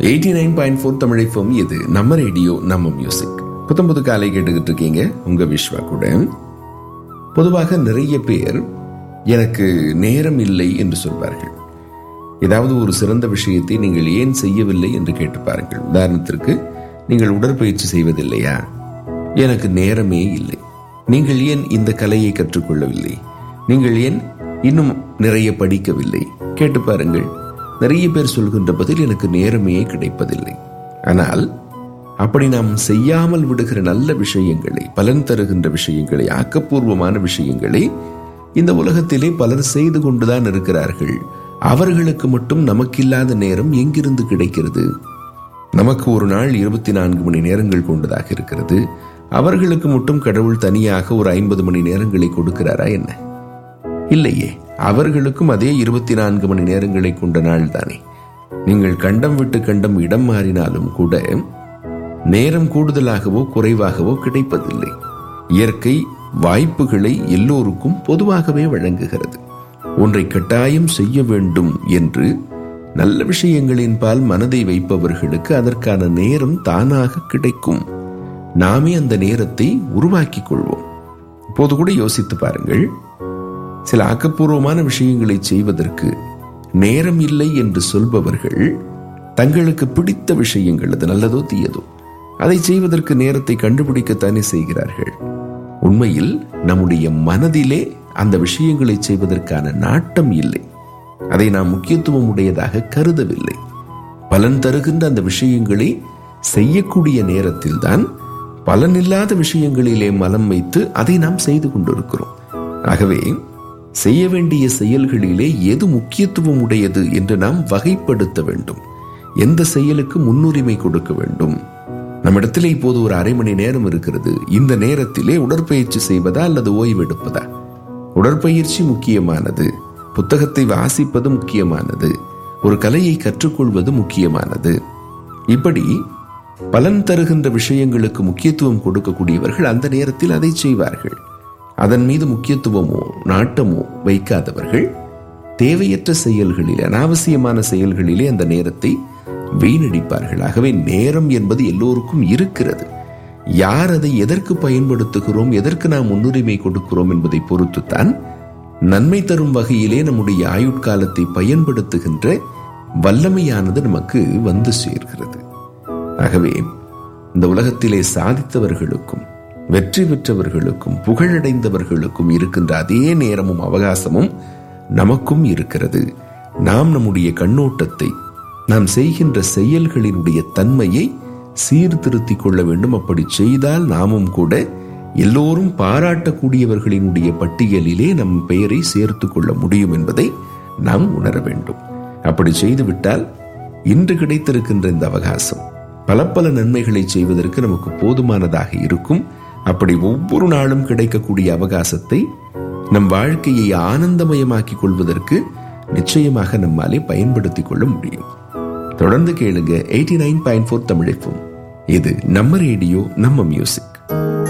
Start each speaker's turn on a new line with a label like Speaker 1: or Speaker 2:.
Speaker 1: 89.4 Tamil FM. இது நம்ம radio நம்ம மியூசிக். புது காலை கேட்டுக்கிட்டு இருக்கீங்க உங்க விஸ்வா கூட. பொதுவாக நிறைய பேர் எனக்கு நேரம் இல்லை என்று சொல்வார்கள். ஏதாவது ஒரு சிறந்த விஷயத்தை நீங்கள் ஏன் செய்யவில்லை என்று கேட்டு பாருங்கள். உதாரணத்திற்கு, நீங்கள் உடற்பயிற்சி செய்வதில்லையா? எனக்கு நேரமே இல்லை. நீங்கள் ஏன் இந்த கலையை கற்றுக்கொள்ளவில்லை? நீங்கள் ஏன் இன்னும் நிறைய படிக்கவில்லை? கேட்டு பாருங்கள். நிறைய பேர் சொல்கின்ற பதில், எனக்கு நேரமே கிடைப்பதில்லை. ஆனால் அப்படி நாம் செய்யாமல் விடுகிற நல்ல விஷயங்களை, பலன் தருகின்ற விஷயங்களை, ஆக்கப்பூர்வமான விஷயங்களை இந்த உலகத்திலே பலர் செய்து கொண்டுதான் இருக்கிறார்கள். அவர்களுக்கு மட்டும் நமக்கில்லாத நேரம் எங்கிருந்து கிடைக்கிறது? நமக்கு ஒரு நாள் 24 மணி நேரங்கள் கொண்டதாக இருக்கிறது. அவர்களுக்கு மட்டும் கடவுள் தனியாக ஒரு 50 மணி நேரங்களை கொடுக்கிறாரா என்ன? இல்லையே. அவர்களுக்கும் அதே 24 மணி நேரங்களை கொண்ட நாள் தானே. நீங்கள் கண்டம் விட்டு கண்டம் இடம் மாறினாலும் கூட நேரம் கூடுதலாகவோ குறைவாகவோ கிடைப்பதில்லை. இயற்கை வாய்ப்புகளை எல்லோருக்கும் பொதுவாகவே வழங்குகிறது. ஒன்றை கட்டாயம் செய்ய வேண்டும் என்று நல்ல விஷயங்களின் பால் மனதை வைப்பவர்களுக்கு அதற்கான நேரம் தானாக கிடைக்கும். நாமே அந்த நேரத்தை உருவாக்கிக் கொள்வோம். இப்போது கூட யோசித்து பாருங்கள். சில ஆக்கப்பூர்வமான விஷயங்களை செய்வதற்கு நேரம் இல்லை என்று சொல்பவர்கள் தங்களுக்கு பிடித்த விஷயங்கள், அது நல்லதோ தீயதோ, அதை செய்வதற்கு நேரத்தை கண்டுபிடிக்கத்தானே செய்கிறார்கள். உண்மையில் நம்முடைய மனதிலே அந்த விஷயங்களை செய்வதற்கான நாட்டம் இல்லை. அதை நாம் முக்கியத்துவம் உடையதாக கருதவில்லை. பலன் தருகின்ற அந்த விஷயங்களை செய்யக்கூடிய நேரத்தில் தான் பலனில்லாத விஷயங்களிலே மனம் வைத்து அதை நாம் செய்து கொண்டிருக்கிறோம். ஆகவே செய்ய வேண்டிய செயல்களிலே எது முக்கியத்துவம் உடையது என்று நாம் வகைப்படுத்த வேண்டும். எந்த செயலுக்கு முன்னுரிமை கொடுக்க வேண்டும்? நம்மிடத்திலே இப்போது ஒரு அரை மணி நேரம் இருக்கிறது. இந்த நேரத்திலே உடற்பயிற்சி செய்வதா அல்லது ஓய்வெடுப்பதா? உடற்பயிற்சி முக்கியமானது, புத்தகத்தை வாசிப்பது முக்கியமானது, ஒரு கலையை கற்றுக்கொள்வது முக்கியமானது. இப்படி பலன் தருகின்ற விஷயங்களுக்கு முக்கியத்துவம் கொடுக்கக்கூடியவர்கள் அந்த நேரத்தில் அதை செய்வார்கள். அதன் மீது முக்கியத்துவமோ நாட்டமோ வைக்காதவர்கள் தேவையற்ற செயல்களிலே, அனாவசியமான செயல்களிலே அந்த நேரத்தை வீணடிப்பார்கள். ஆகவே நேரம் என்பது எல்லோருக்கும் இருக்கிறது. யார் அதை எதற்கு பயன்படுத்துகிறோம், எதற்கு நாம் முன்னுரிமை கொடுக்கிறோம் என்பதை பொறுத்துத்தான் நன்மை தரும் வகையிலே நம்முடைய ஆயுட்காலத்தை பயன்படுத்துகின்ற வல்லமையானது நமக்கு வந்து சேர்கிறது. ஆகவே இந்த உலகத்திலே சாதித்தவர்களுக்கும் வெற்றி பெற்றவர்களுக்கும் புகழடைந்தவர்களுக்கும் இருக்கின்ற அதே நேரமும் அவகாசமும் நமக்கும் இருக்கிறது. நாம் நம்முடைய கண்ணோட்டத்தை, நாம் செய்கின்ற செயல்களினுடைய தன்மையை சீர்திருத்திக் கொள்ள வேண்டும். அப்படி செய்தால் நாமும் கூட எல்லோரும் பாராட்டக்கூடியவர்களினுடைய பட்டியலிலே நம் பெயரை சேர்த்து கொள்ள முடியும் என்பதை நாம் உணர வேண்டும். அப்படி செய்துவிட்டால் இன்று கிடைத்திருக்கின்ற இந்த அவகாசம் பல நன்மைகளை செய்வதற்கு நமக்கு போதுமானதாக இருக்கும். அப்படி ஒவ்வொரு நாளும் கிடைக்கக்கூடிய அவகாசத்தை நம் வாழ்க்கையை ஆனந்தமயமாக்கிக் கொள்வதற்கு நிச்சயமாக நம்மாலே பயன்படுத்திக் கொள்ள முடியும். தொடர்ந்து கேளுங்க 89.4 தமிழ் FM. இது நம்ம ரேடியோ நம்ம மியூசிக்.